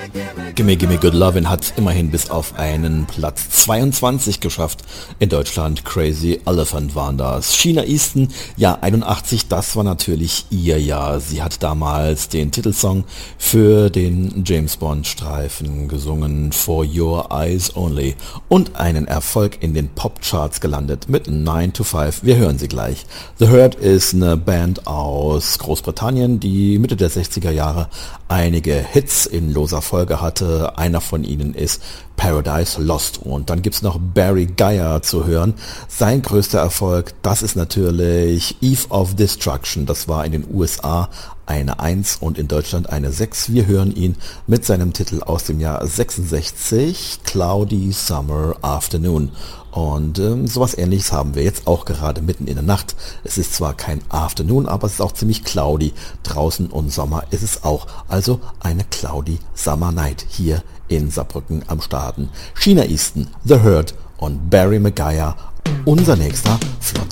Gimme Gimme Good Lovin' hat immerhin bis auf einen Platz 22 geschafft. In Deutschland Crazy Elephant waren das. Sheena Easton, ja 81, das war natürlich ihr Jahr. Sie hat damals den Titelsong für den James Bond Streifen gesungen, For Your Eyes Only, und einen Erfolg in den Popcharts gelandet mit 9 to 5. Wir hören sie gleich. The Hurt ist eine Band aus Großbritannien, die Mitte der 60er Jahre einige Hits in loser Folge hatte. Einer von ihnen ist Paradise Lost. Und dann gibt's noch Barry Geyer zu hören. Sein größter Erfolg, das ist natürlich Eve of Destruction. Das war in den USA eine 1 und in Deutschland eine 6. Wir hören ihn mit seinem Titel aus dem Jahr 66, Cloudy Summer Afternoon. Und sowas Ähnliches haben wir jetzt auch gerade mitten in der Nacht. Es ist zwar kein Afternoon, aber es ist auch ziemlich cloudy draußen und Sommer ist es auch. Also eine cloudy Summer Night hier in Saarbrücken am Starten. Sheena Easton, The Hurt und Barry McGuire, unser nächster Flott.